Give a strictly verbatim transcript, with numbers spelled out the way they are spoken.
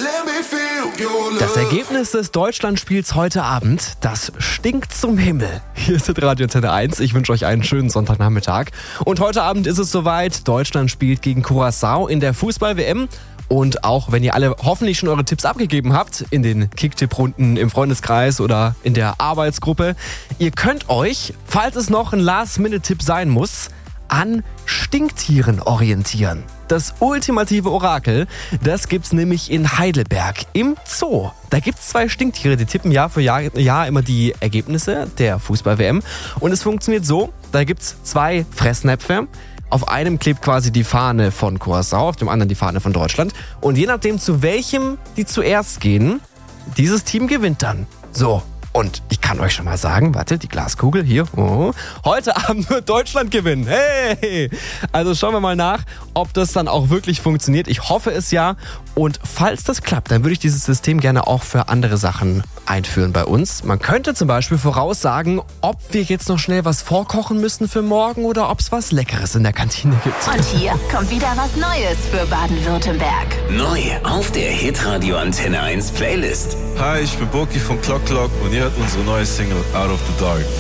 Das Ergebnis des Deutschlandspiels heute Abend, das stinkt zum Himmel. Hier ist das Radio Antenne eins. Ich wünsche euch einen schönen Sonntagnachmittag. Und heute Abend ist es soweit. Deutschland spielt gegen Curaçao in der Fußball-W M. Und auch wenn ihr alle hoffentlich schon eure Tipps abgegeben habt, in den Kicktipp-Runden im Freundeskreis oder in der Arbeitsgruppe, ihr könnt euch, falls es noch ein Last-Minute-Tipp sein muss, an Stinktieren orientieren. Das ultimative Orakel, das gibt's nämlich in Heidelberg im Zoo. Da gibt's zwei Stinktiere, die tippen Jahr für Jahr, Jahr immer die Ergebnisse der Fußball-W M. Und es funktioniert so, da gibt's zwei Fressnäpfe. Auf einem klebt quasi die Fahne von Curaçao, auf dem anderen die Fahne von Deutschland. Und je nachdem, zu welchem die zuerst gehen, dieses Team gewinnt dann. So. Und ich kann euch schon mal sagen, warte, die Glaskugel hier, oh, heute Abend wird Deutschland gewinnen. Hey! Also schauen wir mal nach, ob das dann auch wirklich funktioniert. Ich hoffe es ja. Und falls das klappt, dann würde ich dieses System gerne auch für andere Sachen einführen bei uns. Man könnte zum Beispiel voraussagen, ob wir jetzt noch schnell was vorkochen müssen für morgen oder ob es was Leckeres in der Kantine gibt. Und hier kommt wieder was Neues für Baden-Württemberg. Neu auf der Hitradio Antenne eins Playlist. Hi, ich bin Boki von Clock Clock und ihr hört unsere neue Single Out of the Dark.